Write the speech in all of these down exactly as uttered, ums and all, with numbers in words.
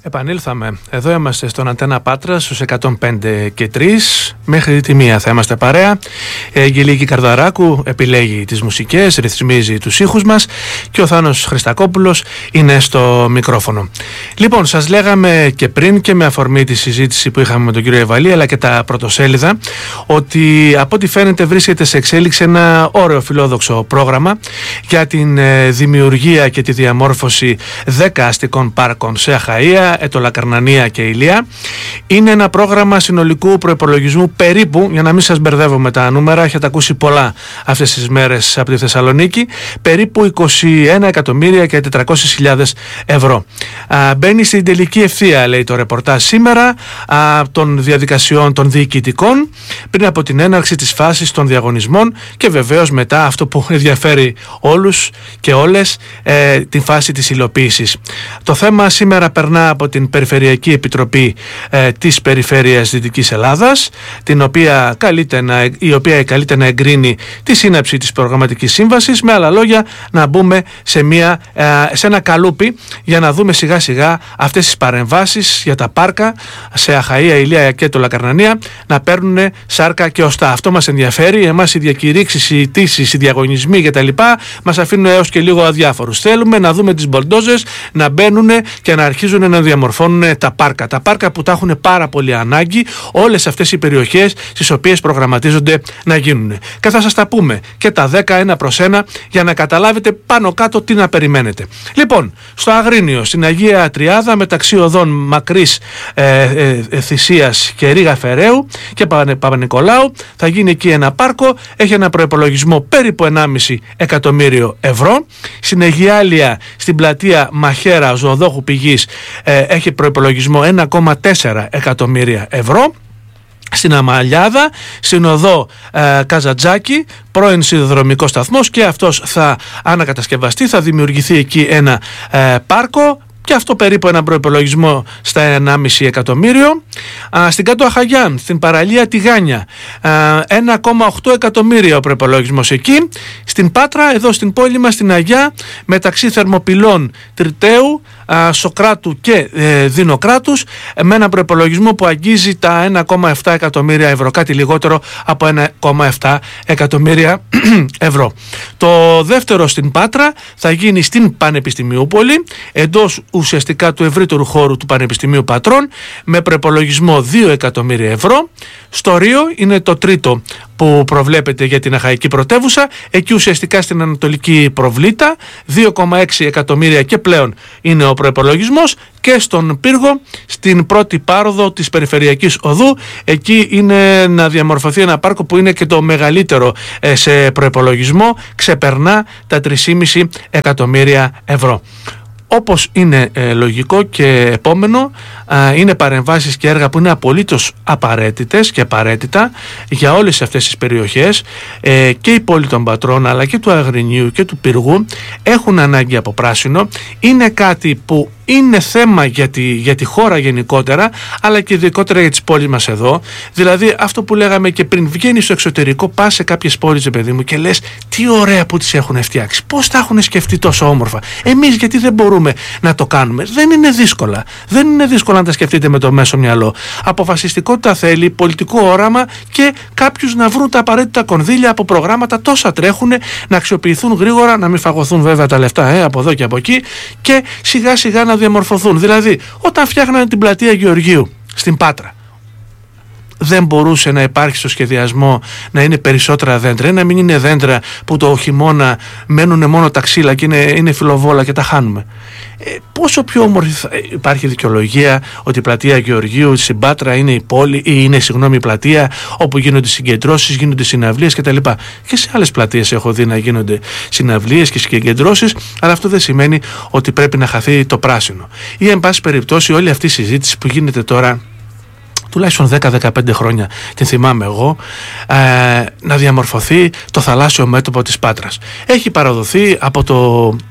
Επανήλθαμε. Εδώ είμαστε στον Αντένα Πάτρα στους εκατόν πέντε και τρία. Μέχρι τη μία θα είμαστε παρέα. Η Αγγελική Καρδαράκου επιλέγει τις μουσικές, ρυθμίζει τους ήχους μας και ο Θάνος Χριστακόπουλος είναι στο μικρόφωνο. Λοιπόν, σας λέγαμε και πριν και με αφορμή τη συζήτηση που είχαμε με τον κύριο Ευαλή αλλά και τα πρωτοσέλιδα ότι από ό,τι φαίνεται βρίσκεται σε εξέλιξη ένα ωραίο φιλόδοξο πρόγραμμα για την δημιουργία και τη διαμόρφωση δέκα αστικών πάρκων σε Αχαΐα, Ετωλακαρνανία και Ηλία. Είναι ένα πρόγραμμα συνολικού προϋπολογισμού περίπου, για να μην σας μπερδεύω με τα νούμερα, έχετε ακούσει πολλά αυτές τις μέρες από τη Θεσσαλονίκη, περίπου είκοσι ένα εκατομμύρια και τετρακόσιες χιλιάδες ευρώ. Α, μπαίνει στην τελική ευθεία, λέει το ρεπορτάζ σήμερα, α, των διαδικασιών των διοικητικών πριν από την έναρξη της φάσης των διαγωνισμών και βεβαίως μετά αυτό που ενδιαφέρει όλους και όλες, ε, την φάση της υλοποίησης. Το θέμα σήμερα περνά από την Περιφερειακή Επιτροπή ε, της Περιφέρειας Δυτικής Ελλάδας, την οποία καλείται να, η οποία καλείται να εγκρίνει τη σύναψη της προγραμματικής σύμβασης. Με άλλα λόγια, να μπούμε σε, μια, ε, σε ένα καλούπι για να δούμε σιγά σιγά αυτές τις παρεμβάσεις για τα πάρκα σε Αχαΐα, Ηλία και Ετωλακαρνανία να παίρνουν σάρκα και οστά. Αυτό μας ενδιαφέρει. Εμάς οι διακηρύξεις, οι αιτήσεις, οι διαγωνισμοί κτλ. Μας αφήνουν έως και λίγο αδιάφορους. Θέλουμε να δούμε τις μπολντόζες να μπαίνουν και να αρχίζουν να διαμορφώνουν τα πάρκα. Τα πάρκα που τα έχουν πάρα πολύ ανάγκη όλες αυτές οι περιοχές στις οποίες προγραμματίζονται να γίνουν. Και θα σας τα πούμε και τα δέκα ένα προς ένα για να καταλάβετε πάνω κάτω τι να περιμένετε. Λοιπόν, στο Αγρίνιο, στην Αγία Τριάδα, μεταξύ οδών Μακρής ε, ε, ε, Θησίας και Ρήγα Φεραίου και Παπα-Νικολάου, θα γίνει εκεί ένα πάρκο. Έχει ένα προϋπολογισμό περίπου ενάμιση εκατομμύριο ευρώ. Στην Αιγιάλια, στην πλατεία Μαχαίρα Ζωοδόχου Πηγής, ε, έχει προϋπολογισμό ένα κόμμα τέσσερα εκατομμύρια ευρώ. Στην Αμαλιάδα, στην οδό ε, Καζαντζάκη, πρώην σιδηροδρομικός σταθμός, και αυτός θα ανακατασκευαστεί, θα δημιουργηθεί εκεί ένα ε, πάρκο. Και αυτό περίπου ένα προϋπολογισμό στα ενάμιση εκατομμύριο. Α, στην Κάτω Αχαγιάν, στην παραλία Τηγάνια, α, ένα κόμμα οκτώ εκατομμύρια ο προϋπολογισμός εκεί. Στην Πάτρα, εδώ στην πόλη μας, στην Αγιά, μεταξύ Θερμοπυλών, Τριτέου, α, Σοκράτου και ε, Δινοκράτους, με ένα προϋπολογισμό που αγγίζει τα ένα κόμμα επτά εκατομμύρια ευρώ, κάτι λιγότερο από ένα κόμμα επτά εκατομμύρια ευρώ. Το δεύτερο στην Πάτρα θα γίνει στην Πανεπιστημιούπολη, εντός ουσιαστικά του ευρύτερου χώρου του Πανεπιστημίου Πατρών, με προϋπολογισμό δύο εκατομμύρια ευρώ. Στο Ρίο είναι το τρίτο που προβλέπεται για την Αχαϊκή Πρωτεύουσα, εκεί ουσιαστικά στην Ανατολική Προβλήτα, δύο κόμμα έξι εκατομμύρια και πλέον είναι ο προϋπολογισμός. Και στον Πύργο, στην πρώτη πάροδο της Περιφερειακής Οδού, εκεί είναι να διαμορφωθεί ένα πάρκο που είναι και το μεγαλύτερο ε, σε προϋπολογισμό, ξεπερνά τα τρία κόμμα πέντε εκατομμύρια ευρώ. Όπως είναι ε, λογικό και επόμενο, α, είναι παρεμβάσεις και έργα που είναι απολύτως απαραίτητες και απαραίτητα για όλες αυτές τις περιοχές, ε, και η πόλη των Πατρών αλλά και του Αγρινίου και του Πυργού έχουν ανάγκη από πράσινο. Είναι κάτι που είναι θέμα για τη, για τη χώρα γενικότερα, αλλά και ειδικότερα για τις πόλεις μας εδώ. Δηλαδή αυτό που λέγαμε και πριν, βγαίνεις στο εξωτερικό, πας σε κάποιες πόλεις, παιδί μου, και λες τι ωραία που τις έχουν φτιάξει, πώς τα έχουν σκεφτεί τόσο όμορφα. Εμείς γιατί δεν μπορούμε να το κάνουμε? Δεν είναι δύσκολα. Δεν είναι δύσκολο να τα σκεφτείτε με το μέσο μυαλό. Αποφασιστικότητα θέλει, πολιτικό όραμα και κάποιους να βρουν τα απαραίτητα κονδύλια από προγράμματα, τόσα τρέχουν, να αξιοποιηθούν γρήγορα, να μην φαγωθούν βέβαια τα λεφτά ε, από εδώ και από εκεί, και σιγά σιγά να διαμορφωθούν. Δηλαδή, όταν φτιάχνανε την πλατεία Γεωργίου στην Πάτρα, δεν μπορούσε να υπάρχει στο σχεδιασμό να είναι περισσότερα δέντρα, να μην είναι δέντρα που το χειμώνα μένουν μόνο τα ξύλα και είναι, είναι φιλοβόλα και τα χάνουμε. Ε, πόσο πιο όμορφη θα... Υπάρχει δικαιολογία ότι η πλατεία Γεωργίου στην Πάτρα είναι η πόλη, ή είναι συγγνώμη η πλατεία όπου γίνονται συγκεντρώσεις, γίνονται συναυλίες κτλ. Και σε άλλες πλατείες έχω δει να γίνονται συναυλίες και συγκεντρώσεις, αλλά αυτό δεν σημαίνει ότι πρέπει να χαθεί το πράσινο. Ή εν πάση περιπτώσει όλη αυτή η συζήτηση που γίνεται τώρα, τουλάχιστον δέκα με δεκαπέντε χρόνια την θυμάμαι εγώ, ε, να διαμορφωθεί το θαλάσσιο μέτωπο της Πάτρας. Έχει παραδοθεί από το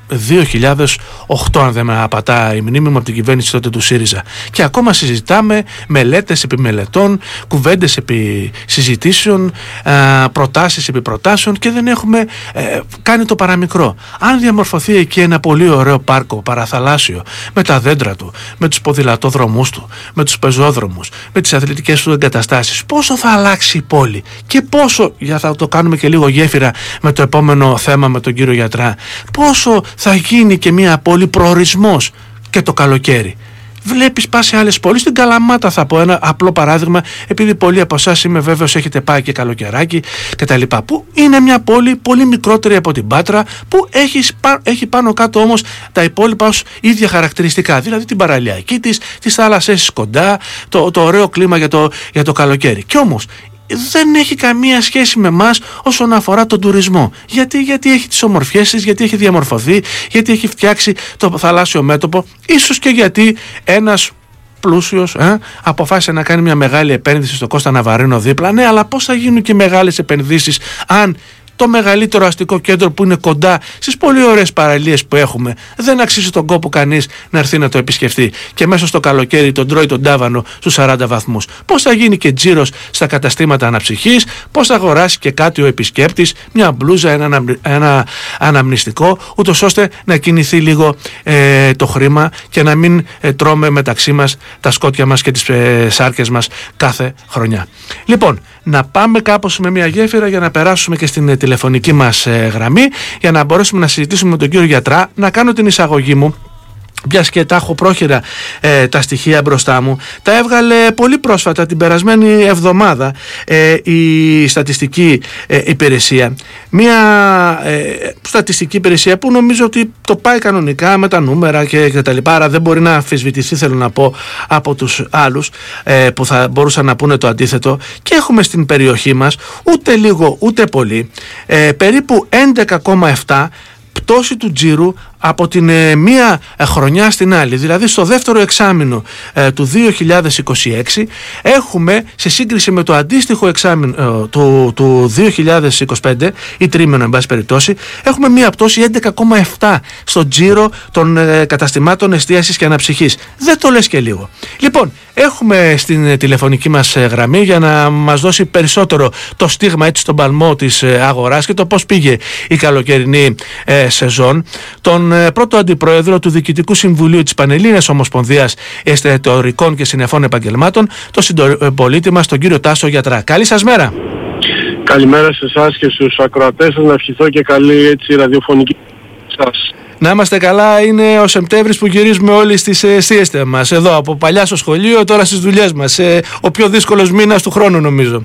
δύο χιλιάδες οκτώ, αν δεν με απατά η μνήμη μου, από την κυβέρνηση τότε του ΣΥΡΙΖΑ. Και ακόμα συζητάμε μελέτες επί μελετών, κουβέντες επί συζητήσεων, προτάσεις επί προτάσεων και δεν έχουμε ε, κάνει το παραμικρό. Αν διαμορφωθεί εκεί ένα πολύ ωραίο πάρκο παραθαλάσσιο, με τα δέντρα του, με τους ποδηλατόδρομούς του, με τους πεζόδρομους, με τις αθλητικές του εγκαταστάσεις, πόσο θα αλλάξει η πόλη και πόσο, για θα το κάνουμε και λίγο γέφυρα με το επόμενο θέμα με τον κύριο Γιατρά, πόσο θα γίνει και μια πόλη προορισμός και το καλοκαίρι. Βλέπεις, πας σε άλλες πόλεις, στην Καλαμάτα θα πω ένα απλό παράδειγμα, επειδή πολλοί από εσάς είμαι βέβαιος έχετε πάει και καλοκαιράκι και τα λοιπά, που είναι μια πόλη πολύ μικρότερη από την Πάτρα, που έχει, έχει πάνω κάτω όμως τα υπόλοιπα ως ίδια χαρακτηριστικά, δηλαδή την παραλιακή της, τις θάλασσες κοντά, το, το ωραίο κλίμα για το, για το καλοκαίρι. Κι όμως δεν έχει καμία σχέση με εμάς όσον αφορά τον τουρισμό. Γιατί, γιατί έχει τις ομορφιές της, γιατί έχει διαμορφωθεί, γιατί έχει φτιάξει το θαλάσσιο μέτωπο, ίσως και γιατί ένας πλούσιος ε, αποφάσισε να κάνει μια μεγάλη επένδυση στο Κώστα Ναβαρίνο δίπλα. Ναι, αλλά πώς θα γίνουν και μεγάλες επενδύσεις αν το μεγαλύτερο αστικό κέντρο που είναι κοντά στις πολύ ωραίες παραλίες που έχουμε δεν αξίζει τον κόπο κανείς να έρθει να το επισκεφτεί και μέσα στο καλοκαίρι τον τρώει τον τάβανο στους σαράντα βαθμούς? Πώς θα γίνει και τζίρος στα καταστήματα αναψυχής? Πώς θα αγοράσει και κάτι ο επισκέπτης, μια μπλούζα, ένα, ένα, ένα αναμνηστικό, ούτως ώστε να κινηθεί λίγο ε, το χρήμα και να μην ε, τρώμε μεταξύ μας τα σκότια μας και τις ε, σάρκες μας κάθε χρονιά. Λοιπόν, να πάμε κάπως με μια γέφυρα για να περάσουμε και στην τηλεφωνική μας ε, γραμμή, για να μπορέσουμε να συζητήσουμε με τον κύριο Γιατρά. Να κάνω την εισαγωγή μου, μιας και τα έχω πρόχειρα ε, τα στοιχεία μπροστά μου. Τα έβγαλε πολύ πρόσφατα, την περασμένη εβδομάδα, ε, η στατιστική ε, υπηρεσία. Μια ε, στατιστική υπηρεσία που νομίζω ότι το πάει κανονικά με τα νούμερα και, και τα λοιπά, άρα δεν μπορεί να αμφισβητηθεί, θέλω να πω, από τους άλλους ε, που θα μπορούσαν να πούνε το αντίθετο. Και έχουμε στην περιοχή μας ούτε λίγο ούτε πολύ ε, περίπου έντεκα κόμμα επτά πτώση του τζίρου από την ε, μία ε, χρονιά στην άλλη. Δηλαδή στο δεύτερο εξάμηνο ε, του δύο χιλιάδες είκοσι έξι έχουμε, σε σύγκριση με το αντίστοιχο εξάμηνο ε, του, του δύο χιλιάδες είκοσι πέντε ή τρίμηνο εν πάση περιπτώσει, έχουμε μία πτώση έντεκα κόμμα επτά στο τζίρο των ε, καταστημάτων εστίασης και αναψυχής. Δεν το λες και λίγο. Λοιπόν, έχουμε στην ε, τηλεφωνική μας ε, γραμμή, για να μας δώσει περισσότερο το στίγμα, έτσι, στον παλμό της ε, αγοράς και το πώς πήγε η καλοκαιρινή ε, σεζόν, τον πρώτο αντιπρόεδρο του Διοικητικού Συμβουλίου της Πανελλήνιας Ομοσπονδίας Εστιατορικών και Συννεφών Επαγγελμάτων, τον συντοπολίτη μας, τον κύριο Τάσο Γιατρά. Καλή σας μέρα. Καλημέρα σε εσάς και στους ακροατές σας, να ευχηθώ και καλή έτσι ραδιοφωνική σας. Να είμαστε καλά, είναι ο Σεπτέμβρης που γυρίζουμε όλοι στις εστίες μας. Εδώ από παλιά στο σχολείο, τώρα στις δουλειές μας. Ε, ο πιο δύσκολος μήνας του χρόνου, νομίζω.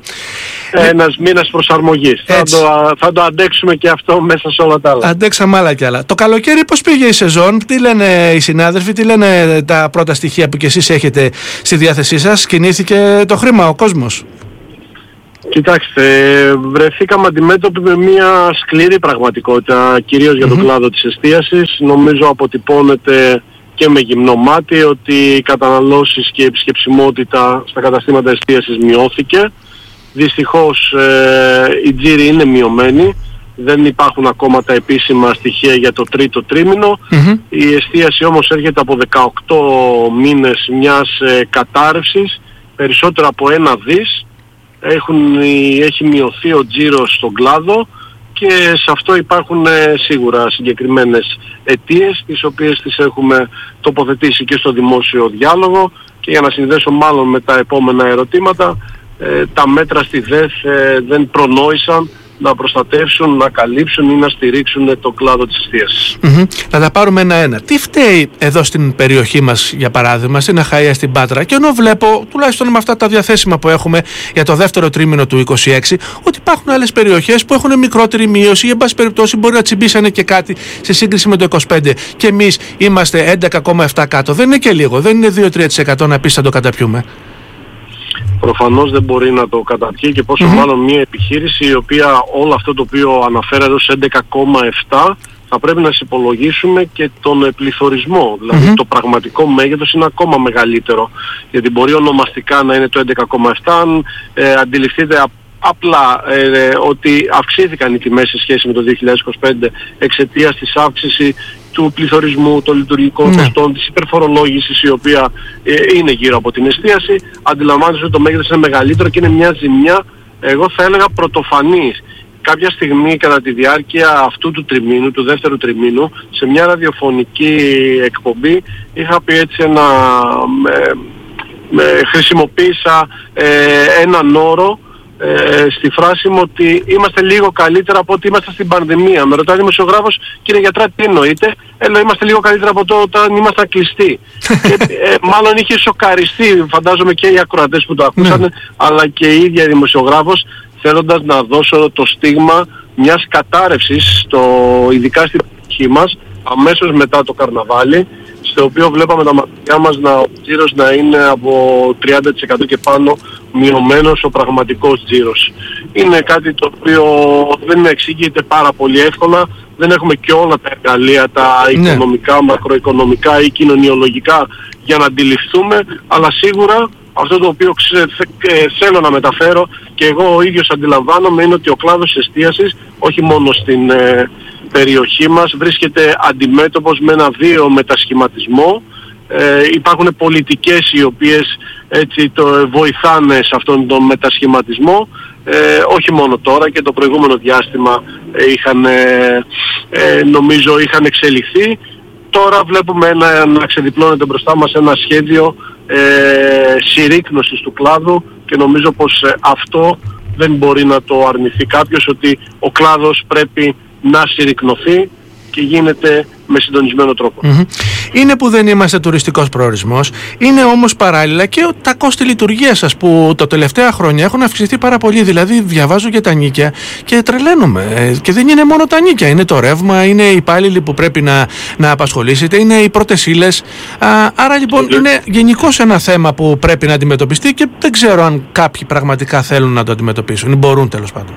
Ένας μήνας προσαρμογής. Θα το, θα το αντέξουμε και αυτό μέσα σε όλα τα άλλα. Αντέξαμε άλλα κι άλλα. Το καλοκαίρι πώς πήγε η σεζόν, τι λένε οι συνάδελφοι, τι λένε τα πρώτα στοιχεία που κι εσείς έχετε στη διάθεσή σας? Κινήθηκε το χρήμα, ο κόσμος? Κοιτάξτε, βρεθήκαμε αντιμέτωποι με μια σκληρή πραγματικότητα, κυρίως για τον mm-hmm. κλάδο της εστίασης. Νομίζω αποτυπώνεται και με γυμνό μάτι ότι οι καταναλώσεις και η επισκεψιμότητα στα καταστήματα εστίασης μειώθηκε. Δυστυχώς ε, οι τζίροι είναι μειωμένοι. Δεν υπάρχουν ακόμα τα επίσημα στοιχεία για το τρίτο τρίμηνο. Mm-hmm. Η εστίαση όμως έρχεται από δεκαοκτώ μήνες μιας ε, κατάρρευσης, περισσότερο από ένα δις. Έχουν, έχει μειωθεί ο τζίρος στον κλάδο και σε αυτό υπάρχουν ε, σίγουρα συγκεκριμένες αιτίες, τις οποίες τις έχουμε τοποθετήσει και στο δημόσιο διάλογο, και για να συνδέσω μάλλον με τα επόμενα ερωτήματα, ε, τα μέτρα στη ΔΕΘ ε, δεν προνόησαν να προστατεύσουν, να καλύψουν ή να στηρίξουν το κλάδο της εστίασης. Mm-hmm. Θα τα πάρουμε ένα-ένα. Τι φταίει εδώ στην περιοχή μας, για παράδειγμα, στην Αχαΐα, στην Πάτρα, και ενώ βλέπω, τουλάχιστον με αυτά τα διαθέσιμα που έχουμε για το δεύτερο τρίμηνο του είκοσι έξι, ότι υπάρχουν άλλες περιοχές που έχουν μικρότερη μείωση ή, εν πάση περιπτώσει, μπορεί να τσιμπήσανε και κάτι σε σύγκριση με το είκοσι πέντε. Και εμείς είμαστε έντεκα κόμμα επτά κάτω. Δεν είναι και λίγο. Δεν είναι δύο με τρία τοις εκατό να πεις θα το καταπιούμε. Προφανώς δεν μπορεί να το καταπιεί, και πόσο mm-hmm. μάλλον μια επιχείρηση η οποία όλο αυτό το οποίο αναφέρει εδώ σε έντεκα κόμμα επτά θα πρέπει να συμπολογίσουμε και τον πληθωρισμό. Δηλαδή mm-hmm. το πραγματικό μέγεθος είναι ακόμα μεγαλύτερο. Γιατί μπορεί ονομαστικά να είναι το έντεκα κόμμα επτά, αν ε, αντιληφθείτε α, απλά ε, ότι αυξήθηκαν οι τιμές σε σχέση με το δύο χιλιάδες είκοσι πέντε εξαιτίας της αύξησης του πληθωρισμού, των λειτουργικών ναι. κοστών, της υπερφορολόγησης η οποία ε, είναι γύρω από την εστίαση. Αντιλαμβάνεσαι ότι το μέγεθος είναι μεγαλύτερο και είναι μια ζημιά, εγώ θα έλεγα πρωτοφανής. Κάποια στιγμή κατά τη διάρκεια αυτού του τριμήνου, του δεύτερου τριμήνου, σε μια ραδιοφωνική εκπομπή είχα πει έτσι ένα... Ε, ε, χρησιμοποίησα ε, έναν όρο ε, στη φράση μου ότι είμαστε λίγο καλύτερα από ότι είμαστε στην πανδημία. Με ρωτάει ο δημοσιογράφος, κύριε γιατρά, τι εννοείτε? Ε, λέω, είμαστε λίγο καλύτερα από το όταν ήμασταν κλειστοί. Και, ε, μάλλον είχε σοκαριστεί, φαντάζομαι και οι ακροατές που το ακούσανε, αλλά και η ίδια η δημοσιογράφος, θέλοντας να δώσω το στίγμα μιας κατάρρευσης, στο, ειδικά στην περιοχή μας, αμέσως μετά το καρναβάλι, στο οποίο βλέπαμε τα μάτια μας να, ο τζίρος να είναι από τριάντα τοις εκατό και πάνω μειωμένος ο πραγματικός τζίρος. Είναι κάτι το οποίο δεν εξηγείται πάρα πολύ εύκολα, δεν έχουμε και όλα τα εργαλεία, τα οικονομικά, ναι. μακροοικονομικά ή κοινωνιολογικά για να αντιληφθούμε, αλλά σίγουρα αυτό το οποίο ξε, ε, θέλω να μεταφέρω και εγώ ο ίδιος αντιλαμβάνομαι είναι ότι ο κλάδος εστίασης, όχι μόνο στην ε, περιοχή μας, βρίσκεται αντιμέτωπος με ένα βίαιο μετασχηματισμό. Ε, υπάρχουν πολιτικές οι οποίες έτσι το βοηθάνε σε αυτόν τον μετασχηματισμό, ε, όχι μόνο τώρα, και το προηγούμενο διάστημα ε, είχαν, ε, ε, νομίζω είχαν εξελιχθεί. Τώρα βλέπουμε ένα, να ξεδιπλώνεται μπροστά μας ένα σχέδιο ε, συρρίκνωσης του κλάδου και νομίζω πως ε, αυτό δεν μπορεί να το αρνηθεί κάποιος, ότι ο κλάδος πρέπει να συρρικνωθεί και γίνεται με συντονισμένο τρόπο. Mm-hmm. Είναι που δεν είμαστε τουριστικός προορισμός, είναι όμως παράλληλα και τα κόστη λειτουργίας σας που τα τελευταία χρόνια έχουν αυξηθεί πάρα πολύ. Δηλαδή διαβάζω για τα νίκια και τρελαίνομαι, και δεν είναι μόνο τα νίκια, είναι το ρεύμα, είναι οι υπάλληλοι που πρέπει να, να απασχολήσετε, είναι οι πρώτες ύλες. Άρα λοιπόν mm-hmm. είναι γενικώς ένα θέμα που πρέπει να αντιμετωπιστεί και δεν ξέρω αν κάποιοι πραγματικά θέλουν να το αντιμετωπίσουν ή μπορούν, τέλος πάντων.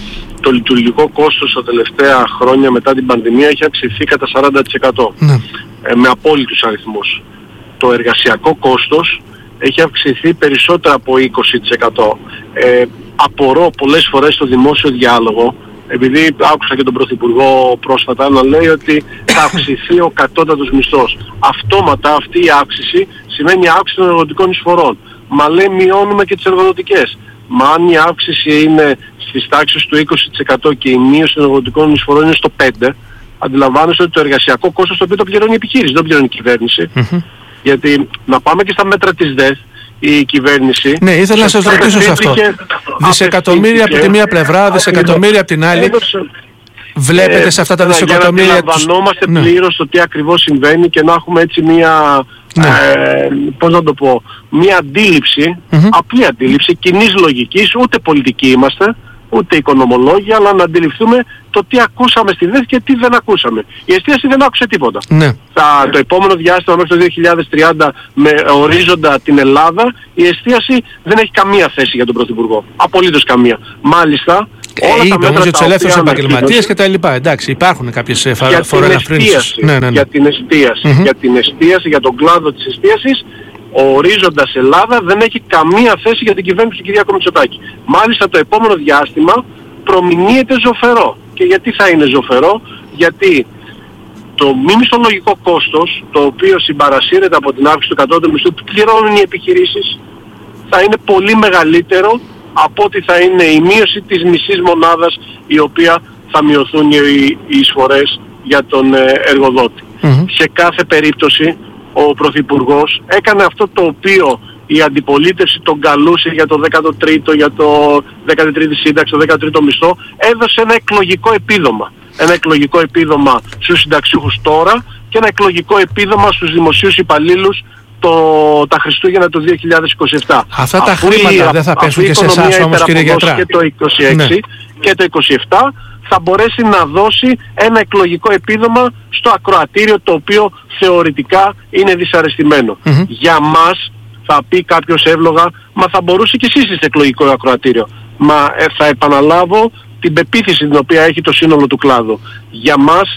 Το λειτουργικό κόστος τα τελευταία χρόνια μετά την πανδημία έχει αυξηθεί κατά σαράντα τοις εκατό, ναι. ε, με απόλυτους αριθμούς. Το εργασιακό κόστος έχει αυξηθεί περισσότερο από είκοσι τοις εκατό. Ε, απορώ πολλές φορές στο δημόσιο διάλογο, επειδή άκουσα και τον Πρωθυπουργό πρόσφατα να λέει ότι θα αυξηθεί ο κατώτατος μισθός. Αυτόματα αυτή η αύξηση σημαίνει αύξηση των εργοδοτικών εισφορών. Μα λέει μειώνουμε και τις εργοδοτικές. Μα αν η αύξηση είναι στις τάξεις του είκοσι τοις εκατό και η μείωση των εργοδοτικών εισφορών είναι στο πέντε τοις εκατό, αντιλαμβάνεστε ότι το εργασιακό κόστος το οποίο το πληρώνει η επιχείρηση, δεν πληρώνει η κυβέρνηση. Mm-hmm. Γιατί να πάμε και στα μέτρα της ΔΕΘ, η κυβέρνηση... Ναι, ήθελα να σας ρωτήσω σε αυτό. Δισεκατομμύρια από τη μία πλευρά, δισεκατομμύρια από την άλλη. Έδωσε, βλέπετε ε, σε αυτά τα δισεκατομμύρια... Για να αντιλαμβανόμαστε τους... πλήρως το τι ακριβώς συμβαίνει και να έχουμε έτσι μία... Ναι. Ε, πώς να το πω, μία αντίληψη, mm-hmm. απλή αντίληψη, κοινής λογικής, ούτε πολιτικοί είμαστε, ούτε οικονομολόγοι, αλλά να αντιληφθούμε το τι ακούσαμε στη ΔΕΘ και τι δεν ακούσαμε. Η εστίαση δεν άκουσε τίποτα. Ναι. Τα, το επόμενο διάστημα μέχρι το δύο χιλιάδες τριάντα με ορίζοντα την Ελλάδα, η εστίαση δεν έχει καμία θέση για τον Πρωθυπουργό. Απολύτως καμία. Μάλιστα, όλα ε, τα μέτρα για τους ελεύθερους επαγγελματίες και τα λοιπά. Εντάξει, υπάρχουν κάποιες φοροελαφρύνσεις. Ναι, ναι, ναι. Για την εστίαση, mm-hmm. για την εστίαση, για τον κλάδο της εστίασης, ο ορίζοντας Ελλάδα δεν έχει καμία θέση για την κυβέρνηση του Κυριάκου Μητσοτάκη. Μάλιστα το επόμενο διάστημα προμηνύεται ζωφερό. Και γιατί θα είναι ζωφερό? Γιατί το μη μισθολογικό κόστος, το οποίο συμπαρασύρεται από την αύξηση του κατώτατου μισθού που πληρώνουν οι επιχειρήσεις, θα είναι πολύ μεγαλύτερο από ότι θα είναι η μείωση της μισής μονάδας, η οποία θα μειωθούν οι εισφορές για τον εργοδότη. Mm-hmm. Σε κάθε περίπτωση ο Πρωθυπουργός έκανε αυτό το οποίο η αντιπολίτευση τον καλούσε για το δέκατο τρίτο, για το δέκατη τρίτη σύνταξη, το δέκατο τρίτο μισθό, έδωσε ένα εκλογικό επίδομα. Ένα εκλογικό επίδομα στους συνταξιούχους τώρα και ένα εκλογικό επίδομα στους δημοσίους υπαλλήλους το, τα Χριστούγεννα του δύο χιλιάδες είκοσι επτά. Αυτά τα χρήματα δεν θα πέσουν και σε εσάς όμως, κύριε Γιατρά? Και το είκοσι έξι, ναι, και το είκοσι επτά θα μπορέσει να δώσει ένα εκλογικό επίδομα στο ακροατήριο, το οποίο θεωρητικά είναι δυσαρεστημένο. Mm-hmm. Για μας θα πει κάποιος εύλογα, μα θα μπορούσε και εσείς είστε εκλογικό ακροατήριο. Μα ε, θα επαναλάβω την πεποίθηση την οποία έχει το σύνολο του κλάδου. Για μας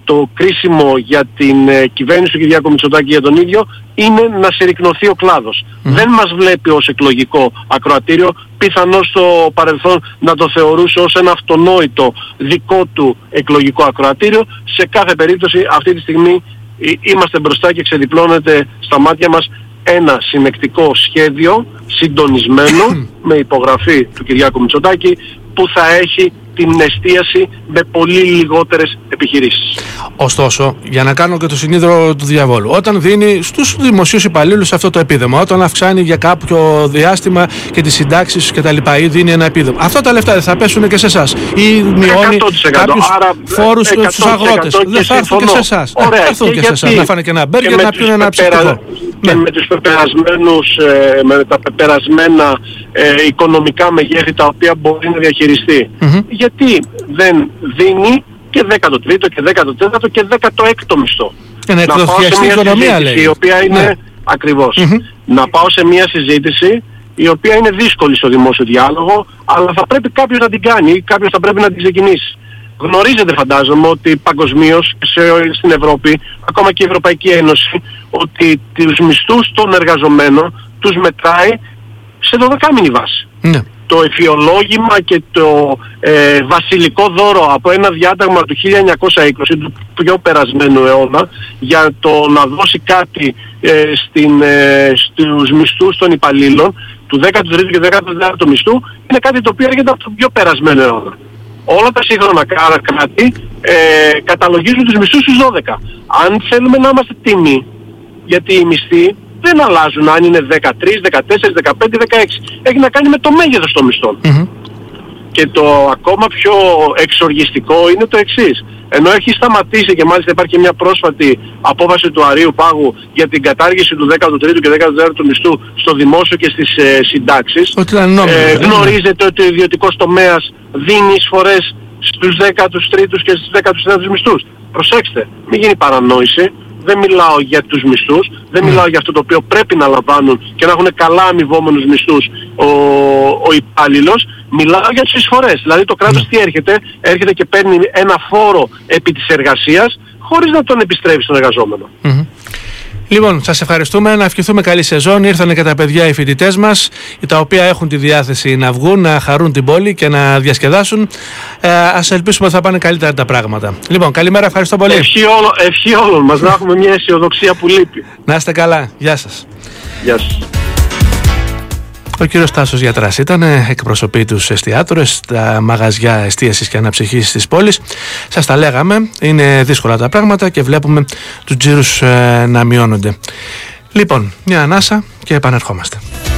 το κρίσιμο για την ε, κυβέρνηση του Κυριάκου Μητσοτάκη για τον ίδιο είναι να συρρικνωθεί ο κλάδος. Mm. Δεν μας βλέπει ως εκλογικό ακροατήριο, πιθανώς στο παρελθόν να το θεωρούσε ως ένα αυτονόητο δικό του εκλογικό ακροατήριο. Σε κάθε περίπτωση αυτή τη στιγμή είμαστε μπροστά και ξεδιπλώνεται στα μάτια μας ένα συνεκτικό σχέδιο συντονισμένο με υπογραφή του Κυριάκου Μητσοτάκη που θα έχει την εστίαση με πολύ λιγότερες επιχειρήσεις. Ωστόσο, για να κάνω και το συνίδρο του διαβόλου, όταν δίνει στους δημοσίους υπαλλήλους αυτό το επίδομα, όταν αυξάνει για κάποιο διάστημα και τις συντάξεις και τα λοιπά, ή δίνει ένα επίδομα, αυτά τα λεφτά δεν θα πέσουν και σε εσάς? Ή μειώνει κάποιους φόρους στους αγρότες? Δεν θα έρθουν και σε εσάς. Θα έρθουν και σε εσάς. Να φάνε και ένα μπέργκερ, να πιούν ένα ψυχικό. Και ναι. με, τους πεπερασμένους, ε, με τα πεπερασμένα ε, οικονομικά μεγέθη τα οποία μπορεί να διαχειριστεί. Mm-hmm. Γιατί δεν δίνει και δέκατο τρίτο και δέκατο τέταρτο και δέκατο έκτο μισθό? Και να, να πάω σε μια οικονομία, συζήτηση λέει. η οποία είναι ναι. ακριβώς. Mm-hmm. Να πάω σε μια συζήτηση η οποία είναι δύσκολη στο δημόσιο διάλογο, αλλά θα πρέπει κάποιος να την κάνει, κάποιος θα πρέπει να την ξεκινήσει. Γνωρίζετε φαντάζομαι ότι παγκοσμίως στην Ευρώπη, ακόμα και η Ευρωπαϊκή Ένωση, ότι τους μισθούς των εργαζομένων τους μετράει σε δωδεκάμηνη βάση. Ναι. Το εφιολόγημα και το ε, βασιλικό δώρο από ένα διάταγμα του χίλια εννιακόσια είκοσι, του πιο περασμένου αιώνα, για το να δώσει κάτι ε, στην, ε, στους μισθούς των υπαλλήλων του δέκατου τρίτου και δέκατου τέταρτου μισθού, είναι κάτι το οποίο έρχεται από το πιο περασμένο αιώνα. Όλα τα σύγχρονα κράτη ε, καταλογίζουν τους μισθούς στους δώδεκα. Αν θέλουμε να είμαστε τίμοι, γιατί οι μισθοί δεν αλλάζουν αν είναι δεκατρία, δεκατέσσερα, δεκαπέντε, δεκαέξι. Έχει να κάνει με το μέγεθος των μισθών. Mm-hmm. Και το ακόμα πιο εξοργιστικό είναι το εξής. Ενώ έχει σταματήσει και μάλιστα υπάρχει μια πρόσφατη απόφαση του Αρείου Πάγου για την κατάργηση του δέκατου τρίτου και δέκατου τέταρτου μισθού στο δημόσιο και στις ε, συντάξεις. Ε, γνωρίζετε ότι ο ιδιωτικός τομέας δίνει εισφορές στους δέκατους τρίτους και στους δέκατους τέταρτους μισθούς. Προσέξτε, μην γίνει παρανόηση. Δεν μιλάω για τους μισθούς, δεν mm. μιλάω για αυτό το οποίο πρέπει να λαμβάνουν και να έχουν καλά αμοιβόμενους μισθούς ο, ο υπάλληλος. Μιλάω για τις εισφορές. Δηλαδή το κράτος mm. τι έρχεται, έρχεται και παίρνει ένα φόρο επί της εργασίας χωρίς να τον επιστρέφει στον εργαζόμενο. Mm-hmm. Λοιπόν, σας ευχαριστούμε, να ευχηθούμε καλή σεζόν. Ήρθανε και τα παιδιά οι φοιτητές μας, τα οποία έχουν τη διάθεση να βγουν, να χαρούν την πόλη και να διασκεδάσουν. Ε, ας ελπίσουμε ότι θα πάνε καλύτερα τα πράγματα. Λοιπόν, καλημέρα, ευχαριστώ πολύ. Ευχή, όλο, ευχή όλων μας, να έχουμε μια αισιοδοξία που λείπει. Να είστε καλά, γεια σας. Γεια σας. Ο κύριος Τάσος Γιατράς ήταν, εκπροσωπεί τους εστιατόρες, τα μαγαζιά εστίασης και αναψυχής της πόλης. Σας τα λέγαμε, είναι δύσκολα τα πράγματα και βλέπουμε τους τζίρους ε, να μειώνονται. Λοιπόν, μια ανάσα και επανερχόμαστε.